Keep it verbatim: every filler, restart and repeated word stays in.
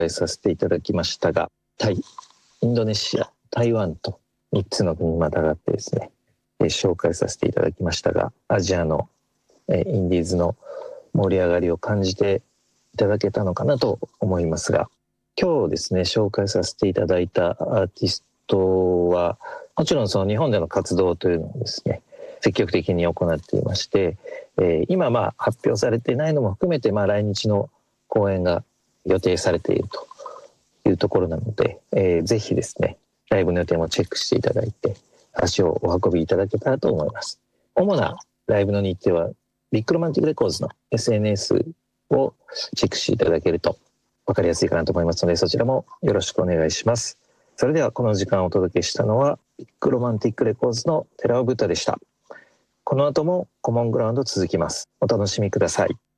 介させていただきましたが、タイ、インドネシア、台湾とみっつの国にまたがってですね、紹介させていただきましたが、アジアのインディーズの盛り上がりを感じていただけたのかなと思いますが、今日ですね紹介させていただいたアーティストはもちろんその日本での活動というのをですね積極的に行っていまして、えー、今まあ発表されていないのも含めてまあ来日の公演が予定されているというところなので、えー、ぜひですねライブの予定もチェックしていただいて足をお運びいただけたらと思います。主なライブの日程はビッグロマンティックレコーズの エスエヌエス をチェックしていただけると分かりやすいかなと思いますので、そちらもよろしくお願いします。それではこの時間をお届けしたのはビッグロマンティックレコーズの寺尾ブッダでした。この後もコモングラウンド続きます。お楽しみください。